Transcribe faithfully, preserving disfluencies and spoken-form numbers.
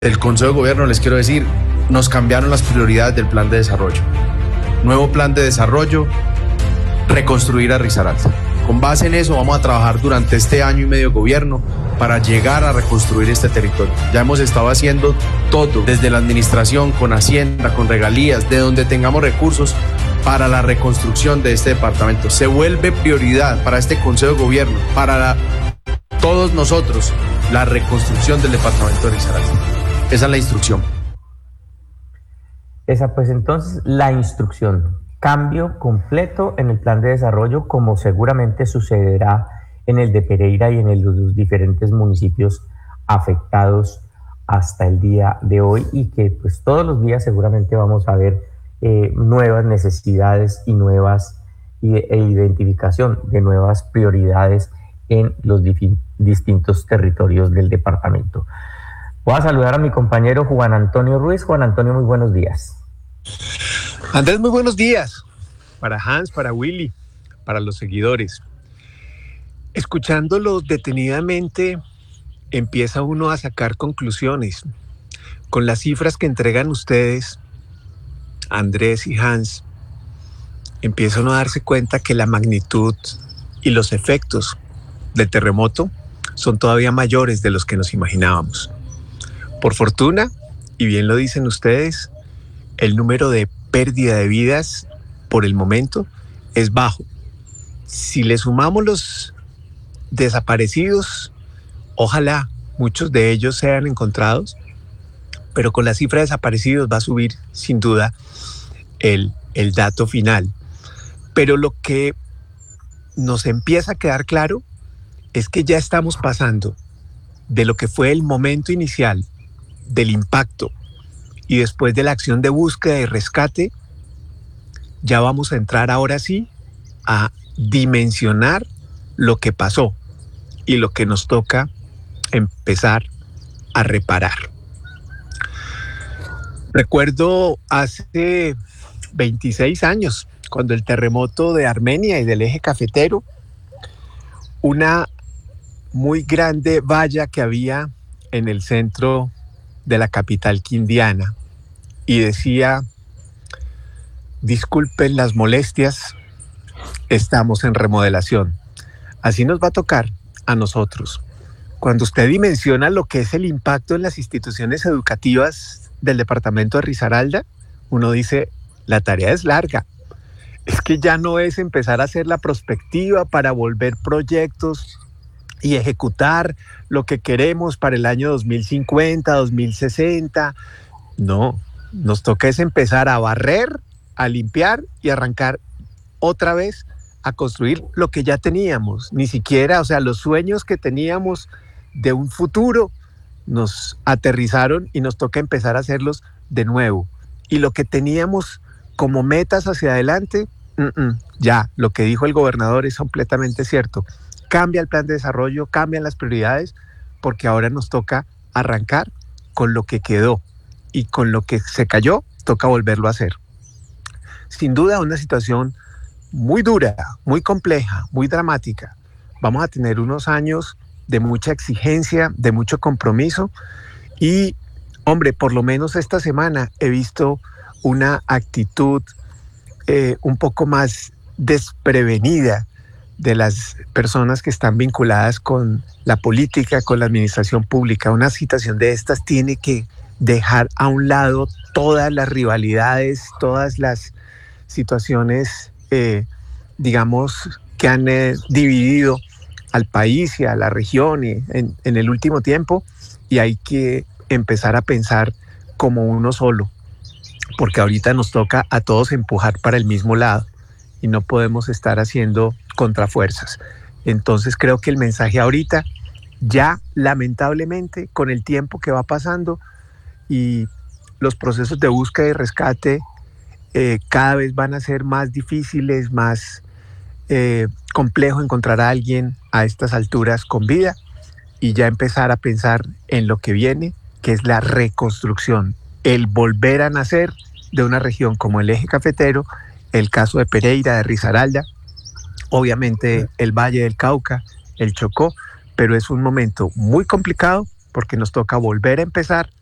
El Consejo de Gobierno, les quiero decir, nos cambiaron las prioridades del plan de desarrollo. Nuevo plan de desarrollo, reconstruir a Risaralda. Con base en eso vamos a trabajar durante este año y medio de gobierno para llegar a reconstruir este territorio. Ya hemos estado haciendo todo, desde la administración, con Hacienda, con regalías, de donde tengamos recursos para la reconstrucción de este departamento. Se vuelve prioridad para este Consejo de Gobierno, para la, todos nosotros, la reconstrucción del departamento de Risaralda. Esa es la instrucción. Esa pues entonces la instrucción. Cambio completo en el plan de desarrollo, como seguramente sucederá en el de Pereira y en el de los diferentes municipios afectados hasta el día de hoy, y que pues todos los días seguramente vamos a ver eh, nuevas necesidades y nuevas e identificación de nuevas prioridades en los distintos territorios del departamento. Voy a saludar a mi compañero Juan Antonio Ruiz. Juan Antonio, muy buenos días. Andrés, muy buenos días. Para Hans, para Willy, para los seguidores. Escuchándolos detenidamente, empieza uno a sacar conclusiones. Con las cifras que entregan ustedes, Andrés y Hans, empieza uno a darse cuenta que la magnitud y los efectos del terremoto son todavía mayores de los que nos imaginábamos. Por fortuna, y bien lo dicen ustedes, el número de pérdida de vidas por el momento es bajo. Si le sumamos los desaparecidos, ojalá muchos de ellos sean encontrados, pero con la cifra de desaparecidos va a subir sin duda el, el dato final. Pero lo que nos empieza a quedar claro es que ya estamos pasando de lo que fue el momento inicial del impacto y después de la acción de búsqueda y rescate, ya vamos a entrar ahora sí a dimensionar lo que pasó y lo que nos toca empezar a reparar. Recuerdo hace veintiséis años, cuando el terremoto de Armenia y del eje cafetero, una muy grande valla que había en el centro de la capital quindiana, y decía: disculpen las molestias, estamos en remodelación. Así nos va a tocar a nosotros. Cuando usted dimensiona lo que es el impacto en las instituciones educativas del departamento de Risaralda, uno dice, la tarea es larga. Es que ya no es empezar a hacer la prospectiva para volver proyectos y ejecutar lo que queremos para el año dos mil cincuenta, dos mil sesenta. No, nos toca es empezar a barrer, a limpiar y arrancar otra vez a construir lo que ya teníamos. Ni siquiera, o sea, los sueños que teníamos de un futuro nos aterrizaron y nos toca empezar a hacerlos de nuevo. Y lo que teníamos como metas hacia adelante, uh-uh, ya, lo que dijo el gobernador es completamente cierto. Cambia el plan de desarrollo, cambian las prioridades, porque ahora nos toca arrancar con lo que quedó, y con lo que se cayó, toca volverlo a hacer. Sin duda, una situación muy dura, muy compleja, muy dramática. Vamos a tener unos años de mucha exigencia, de mucho compromiso, y, hombre, por lo menos esta semana he visto una actitud eh, un poco más desprevenida de las personas que están vinculadas con la política, con la administración pública. Una situación de estas tiene que dejar a un lado todas las rivalidades, todas las situaciones, eh, digamos, que han eh, dividido al país y a la región y en, en el último tiempo, y hay que empezar a pensar como uno solo, porque ahorita nos toca a todos empujar para el mismo lado y no podemos estar haciendo contrafuerzas. Entonces creo que el mensaje ahorita, ya lamentablemente con el tiempo que va pasando y los procesos de búsqueda y rescate eh, cada vez van a ser más difíciles, más eh, complejo encontrar a alguien a estas alturas con vida, y ya empezar a pensar en lo que viene, que es la reconstrucción, el volver a nacer de una región como el eje cafetero, el caso de Pereira, de Risaralda, obviamente el Valle del Cauca, el Chocó, pero es un momento muy complicado porque nos toca volver a empezar